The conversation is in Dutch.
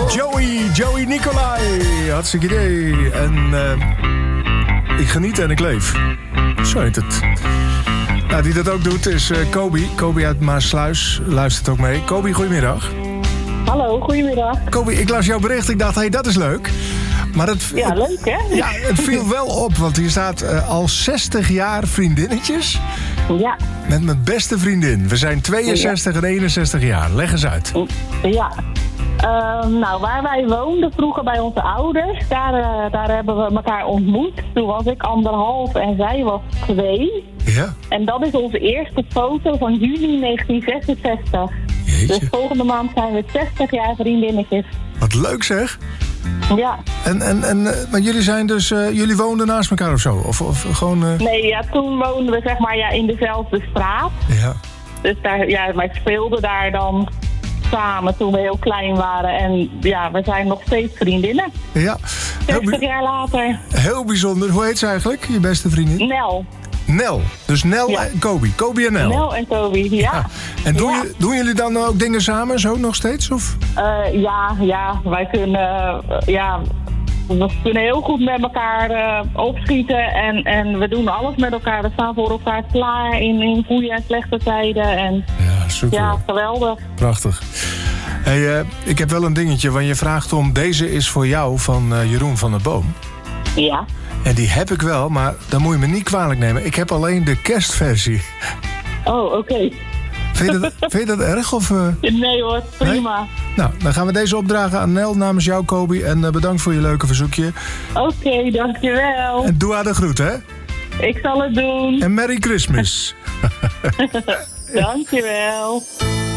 Joey Nicolai. Hartstikke idee. En ik geniet en ik leef. Zo heet het. Nou, die dat ook doet is Kobi. Kobi uit Maassluis luistert ook mee. Kobi, goedemiddag. Hallo, goedemiddag. Kobi, ik las jouw bericht. Ik dacht, hé, dat is leuk. Maar Ja, leuk hè? Ja, het viel wel op, want hier staat al 60 jaar vriendinnetjes. Ja. Met mijn beste vriendin. We zijn 62 en 61 jaar. Leg eens uit. Ja. Nou, waar wij woonden vroeger bij onze ouders, daar hebben we elkaar ontmoet. Toen was ik 1,5 en zij was 2. Ja. En dat is onze eerste foto van juni 1966. Jeetje. Dus volgende maand zijn we 60 jaar vriendinnetjes. Wat leuk zeg. Ja. Maar jullie zijn dus, jullie woonden naast elkaar of zo? Of gewoon... Nee, ja, toen woonden we zeg maar in dezelfde straat. Ja. Dus wij speelden daar dan samen toen we heel klein waren. En ja, we zijn nog steeds vriendinnen. Ja. 60 jaar later. Heel bijzonder. Hoe heet ze eigenlijk, je beste vriendin? Nel. Nel. Dus Nel en Kobi. Kobi en Nel. Nel en Kobi, ja. En doen jullie dan ook dingen samen zo nog steeds? Of? Ja, wij kunnen... we kunnen heel goed met elkaar opschieten en we doen alles met elkaar. We staan voor elkaar klaar in goede en slechte tijden. En, ja, super. Ja, geweldig. Prachtig. Hey, ik heb wel een dingetje, want je vraagt om... Deze is voor jou van Jeroen van der Boom. Ja. En die heb ik wel, maar dan moet je me niet kwalijk nemen. Ik heb alleen de kerstversie. Oh, oké. Vind je dat erg? Of, Nee hoor, prima. Nee? Nou, dan gaan we deze opdragen aan Nel namens jou, Kobi. En bedankt voor je leuke verzoekje. Oké, dankjewel. En doe haar de groet, hè? Ik zal het doen. En Merry Christmas. Dankjewel.